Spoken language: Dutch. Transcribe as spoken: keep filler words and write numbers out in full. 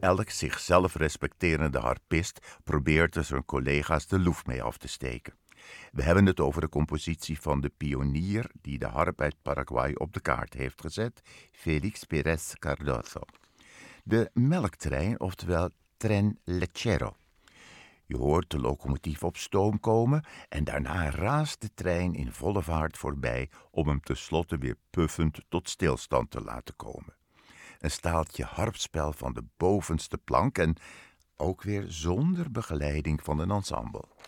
Elk zichzelf respecterende harpist probeert er zijn collega's de loef mee af te steken. We hebben het over de compositie van de pionier die de harp uit Paraguay op de kaart heeft gezet, Félix Pérez Cardozo. De melktrein, oftewel tren lechero. Je hoort de locomotief op stoom komen en daarna raast de trein in volle vaart voorbij om hem tenslotte weer puffend tot stilstand te laten komen. Een staaltje harpspel van de bovenste plank en ook weer zonder begeleiding van een ensemble.